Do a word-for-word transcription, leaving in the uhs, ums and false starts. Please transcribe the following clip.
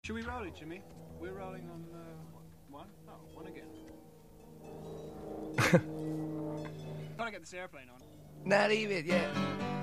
Should we roll it, Jimmy? We're rolling on uh, one? Oh, one again. Trying to get this airplane on. Not even, yeah.